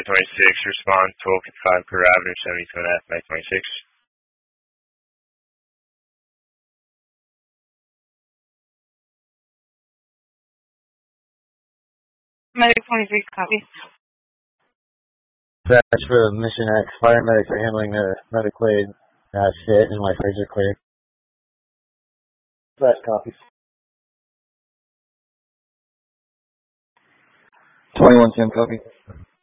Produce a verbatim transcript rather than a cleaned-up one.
Flight twenty-six, respond twelve fifty-five per Avenue seventy-two and a half, Flight twenty-six. Medic twenty-six, copy. That's for Mission X. Fire medics are handling the medical aid. That's it, and my frays are clear. Flash copies. twenty-one ten, copy.